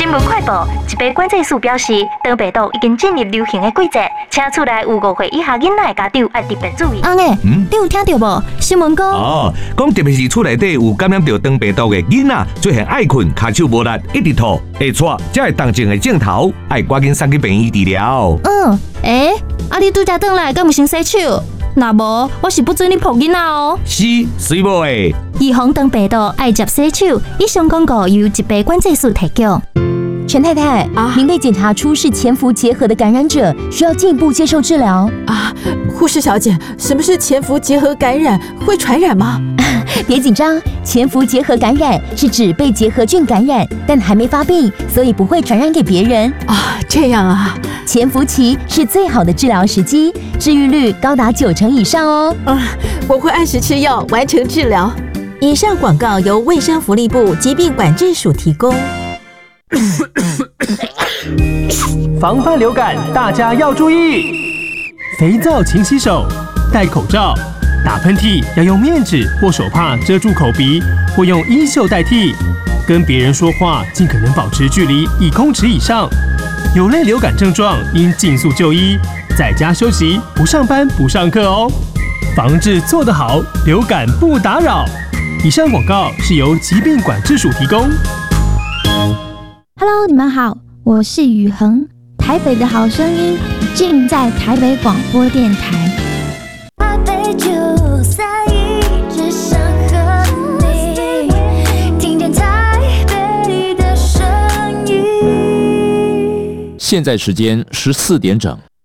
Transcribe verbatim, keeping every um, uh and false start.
新闻快报：一杯管制署表示，长病毒已经进入流行的季节，请厝内有五岁以下囡仔的家长要特别注意。 阿妹，嗯，你有听到无？新闻讲哦，讲特别是厝内底有感染到长病毒的囡仔，出现爱困、骹手无力、一直吐、会喘，才会当前的镜头，爱赶紧送去病院治疗。 嗯，诶、欸，啊你拄才转来，敢有先洗手？若无，我是不准你抱囡仔哦。 是，水无诶。 预防长病毒，爱接洗手。以上广告由一杯管制署提供。 陈太太，啊，您被检查出是潜伏结核的感染者，需要进一步接受治疗。 啊，护士小姐，什么是潜伏结核感染？会传染吗？ 别紧张，潜伏结核感染是指被结核菌感染，但还没发病，所以不会传染给别人。 啊，这样啊。 潜伏期是最好的治疗时机，治愈率高达九成以上哦。 啊，我会按时吃药，完成治疗。以上广告由卫生福利部疾病管制署提供。 防范流感，大家要注意：肥皂勤洗手，戴口罩，打喷嚏要用面纸或手帕遮住口鼻，或用衣袖代替。跟别人说话尽可能保持距离一公尺以上。有类流感症状应尽速就医，在家休息，不上班不上课哦。防治做得好，流感不打扰。以上广告是由疾病管制署提供。 Hello， 你们好，我是宇恒，台北的好声音尽在台北广播电台。台北就在一直想和你听见台北的声音。 现在时间十四点整。